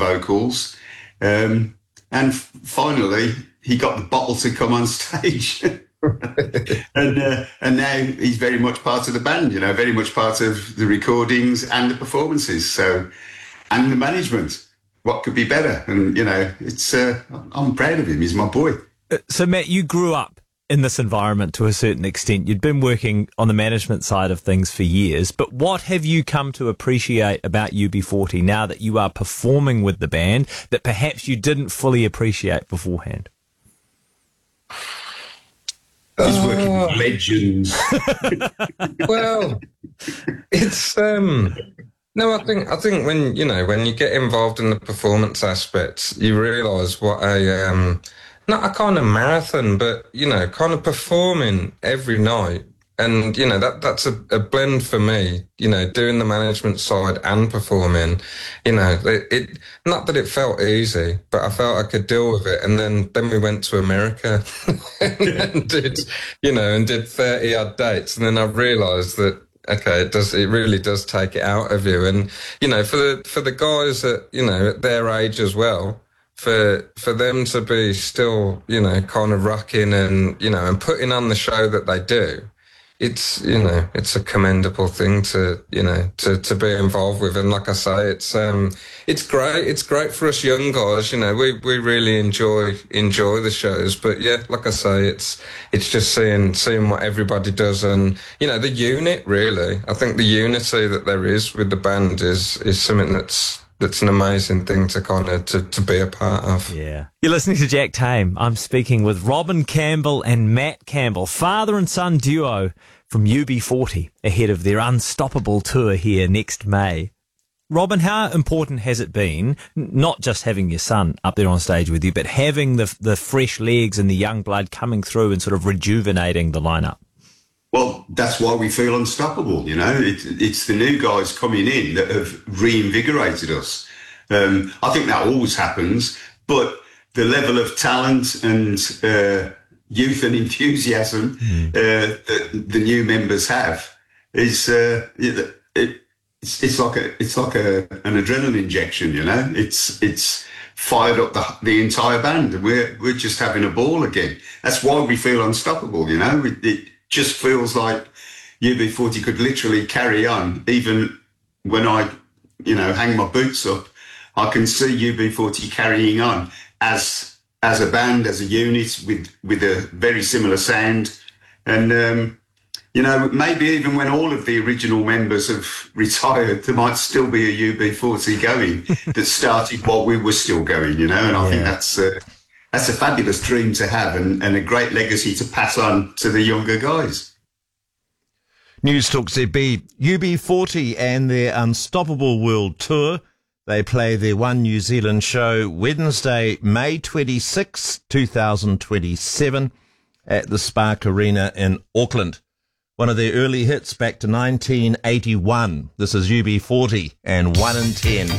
vocals. And finally, he got the bottle to come on stage. And now he's very much part of the band, very much part of the recordings and the performances. So, and the management. What could be better? And, it's, I'm proud of him. He's my boy. So, Matt, you grew up in this environment to a certain extent. You'd been working on the management side of things for years, but what have you come to appreciate about UB40 now that you are performing with the band that perhaps you didn't fully appreciate beforehand? He's working with legends. Well, it's no, I think when you get involved in the performance aspects, you realise what a not a kind of marathon, but kind of performing every night, and that's a blend for me. Doing the management side and performing. It not that it felt easy, but I felt I could deal with it. And then we went to America and did 30 odd dates, and then I realised that. Okay, it really does take it out of you, and for the guys at their age as well, for them to be still kind of rocking and putting on the show that they do, it's it's a commendable thing to be involved with, and like I say, it's great for us young guys. We really enjoy the shows, but yeah, like I say, it's just seeing what everybody does, and the unit really. I think the unity that there is with the band is something that's an amazing thing to kind of to be a part of. Yeah. You're listening to Jack Tame. I'm speaking with Robin Campbell and Matt Campbell, father and son duo from UB40, ahead of their Unstoppable tour here next May. Robin, how important has it been, not just having your son up there on stage with you, but having the fresh legs and the young blood coming through and sort of rejuvenating the lineup? Well, that's why we feel unstoppable, It's the new guys coming in that have reinvigorated us. I think that always happens, but the level of talent and youth and enthusiasm that the new members have is it's like an adrenaline injection, It's fired up the entire band. We're just having a ball again. That's why we feel unstoppable, It just feels like UB40 could literally carry on. Even when I, hang my boots up, I can see UB40 carrying on as a band, as a unit with a very similar sound. And, maybe even when all of the original members have retired, there might still be a UB40 going that started while we were still going, And I think that's a fabulous dream to have and a great legacy to pass on to the younger guys. News Talk ZB, UB40 and their Unstoppable World Tour. They play their One New Zealand show Wednesday, May 26, 2027 at the Spark Arena in Auckland. One of their early hits back to 1981. This is UB40 and 1 in 10.